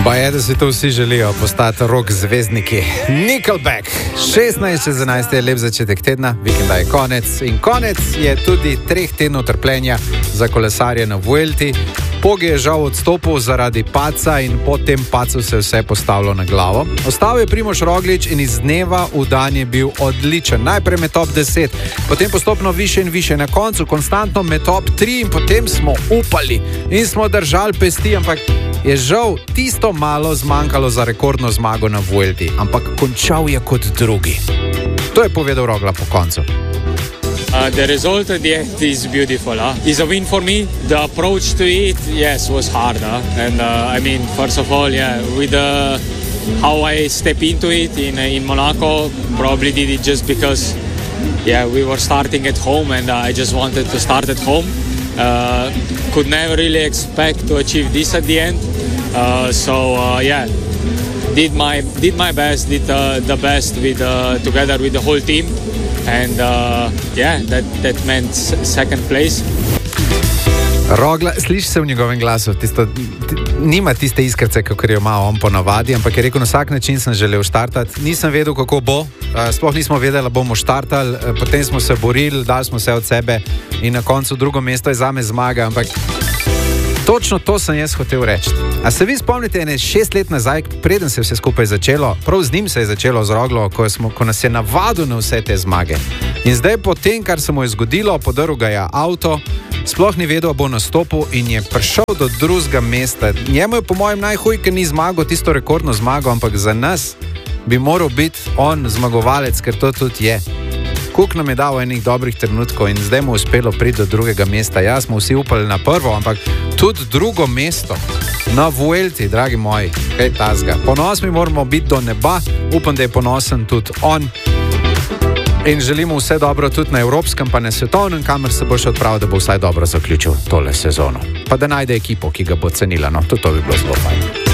Pa je, da si to vsi želijo postati rock zvezdniki. Nickelback, 16.11. je lep začetek tedna, vikenda je konec in konec je tudi 3 tednov trpljenja za kolesarje na Vuelti. Pogi je žal odstopil zaradi padca in po tem padcu se je vse postavilo na glavo. Ostal je Primož Roglič in iz dneva v dan je bil odličen. Najprej med top 10, potem postopno više in više, na koncu konstantno med top 3 in potem smo upali in smo držali pesti, ampak je žal tisto malo zmanjkalo za rekordno zmago na Vuelti, ampak končal je kot drugi. To je povedal Rogla po koncu. The result at the end is beautiful. It's a win for me. The approach to it, yes, was hard. And I mean, first of all, with how I step into it in Monaco, probably did it just because, we were starting at home and I just wanted to start at home. Could never really expect to achieve this at the end. Did my best, did the best together with the whole team. And that meant second place. Rogla, sliši se v njegovem glasu, nima tiste iskrice, kot jo ima on ponavadi, ampak je rekel, na vsak način sem želel štartati. Nisem vedel, kako bo, sploh nismo vedeli, da bomo štartali, potem smo se borili, dali smo vse od sebe in na koncu drugo mesto je zame zmaga, ampak točno to sem jaz hotel reči. A se vi spomnite, 6 let nazaj, preden se je vse skupaj začelo, prav z njim se je začelo z Roglo, ko nas je navadil na vse te zmage. In zdaj po tem, kar se mu je zgodilo, podaril ga je avto, sploh ni vedel, bo nastopil in je prišel do drugega mesta. Njemu je po mojem najhuj, ker ni zmagal tisto rekordno zmago, ampak za nas bi moral biti on zmagovalec, ker to tudi je. Kuk nam je dal enih dobrih trenutkov in zdaj mu je uspelo priti do drugega mesta. Ja, smo vsi upali na prvo, ampak tudi drugo mesto na Vuelti, dragi moji, kaj tazga. Ponosni moramo biti do neba, upam, da je ponosen tudi on. In želimo vse dobro tudi na evropskem, pa na svetovnem, kamor se bo še odpravil, da bo vsaj dobro zaključil tole sezono. Pa da najde ekipo, ki ga bo cenila, no, tudi to bi bilo zelo fajn.